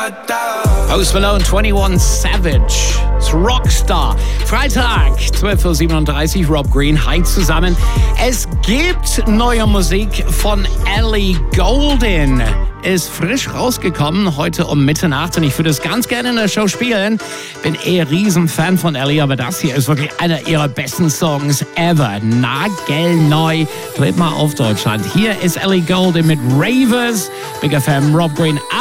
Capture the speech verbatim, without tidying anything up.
Post Malone, einundzwanzig Savage, das Rockstar. Freitag, zwölf Uhr siebenunddreißig, Rob Green, hi zusammen. Es gibt neue Musik von Ellie Goulding. Ist frisch rausgekommen, heute um Mitternacht, und ich würde es ganz gerne in der Show spielen. Bin eher Riesenfan von Ellie, aber das hier ist wirklich einer ihrer besten Songs ever. Nagelneu. Dreht mal auf Deutschland. Hier ist Ellie Goulding mit Ravers. Big F M, Rob Green.